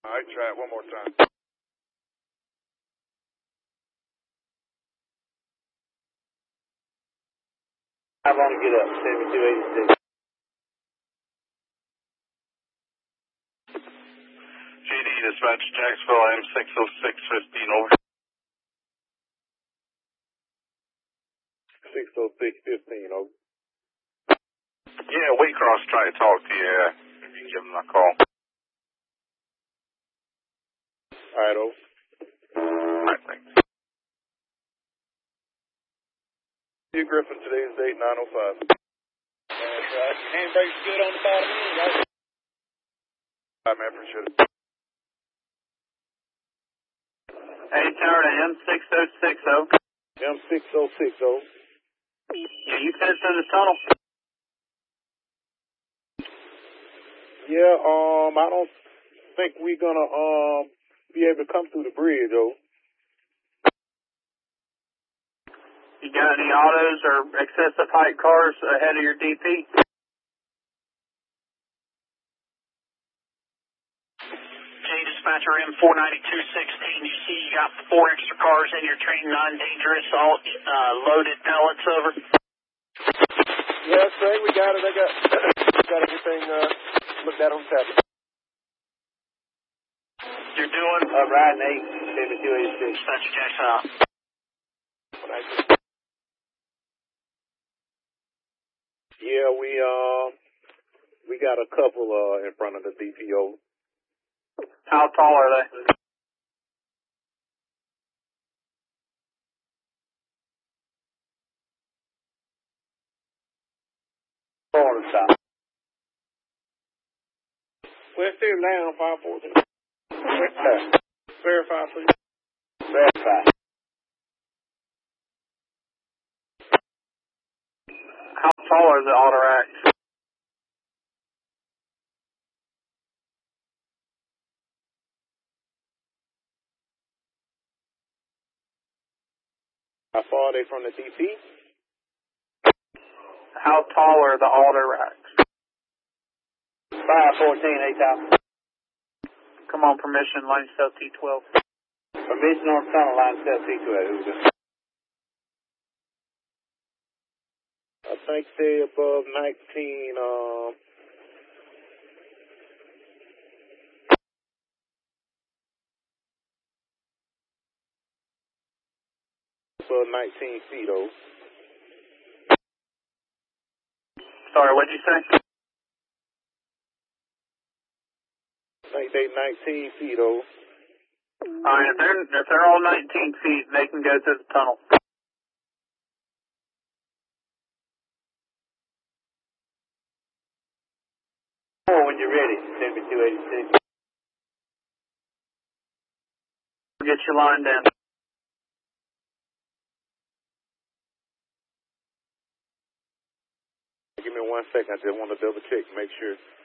All right, try it one more time. How long to get up? 7286. GD dispatch Jacksonville, I'm 60615 over. 60615 over. Yeah, Waycross tried to talk to you. Give him a call. All right, over. All right, thanks. Hugh Griffin, today's date 9:05. That's right. Handbrake's good on the bottom end, right? All right, man, appreciate it. Hey, Tower to M6060. M6060. Yeah, you finished in the tunnel? Yeah, I don't think we're gonna be able to come through the bridge, though. You got any autos or excessive height cars ahead of your DP? Dispatcher M49216, you see you got 4 extra cars in your train, non-dangerous, all loaded pallets over. Yeah, that's right, we got it. I got everything looked at on tablet. You're doing? Riding 87286. Dispatcher Jackson out. Yeah, we got a couple in front of the DPO. How tall are they? On the top. Well, still down 514. Verify, please. Verify. How tall are the auto racks? How far are they from the DP? How tall are the auto racks? 514, 8 top. Come on, permission, line cell T12. Permission on tunnel, line cell T12. I think they above 19, above 19 feet, though. Sorry, what'd you say? I think they 19 feet, though. Alright, if they're all 19 feet, they can go through the tunnel. When you're ready, 7286. We'll get you lined in. Give me 1 second. I just want to double check, make sure.